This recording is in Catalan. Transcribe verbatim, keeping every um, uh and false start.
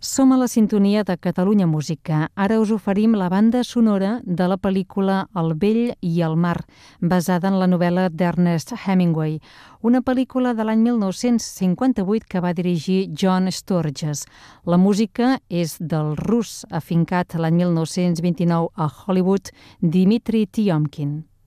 Som a la sintonia de Catalunya Música. Ara us oferim la banda sonora de la pel·lícula El vell i el mar, basada en la novel·la d'Ernest Hemingway, una pel·lícula de l'any mil nou-cents cinquanta-vuit que va dirigir John Sturges. La música és del rus afincat l'any mil nou-cents vint-i-nou a Hollywood, Dmitri Tiomkin.